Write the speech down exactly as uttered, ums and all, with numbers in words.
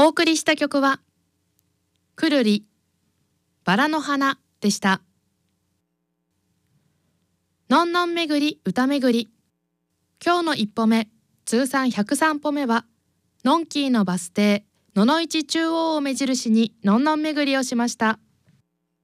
お送りした曲はくるりバラの花でした。のんのんめぐり歌めぐり、今日の一歩目通算ひゃくさんぽめはのんきーのバス停野々市中央を目印にのんのんめぐりをしました。